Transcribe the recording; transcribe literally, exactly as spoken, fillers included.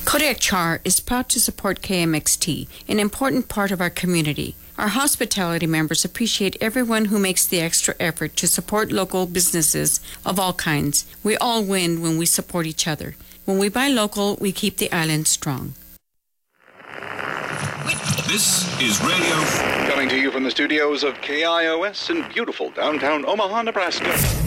Kodiak Char is proud to support K M X T, an important part of our community. Our hospitality members appreciate everyone who makes the extra effort to support local businesses of all kinds. We all win when we support each other. When we buy local, we keep the island strong. This is radio. Coming to you from the studios of K I O S in beautiful downtown Omaha, Nebraska.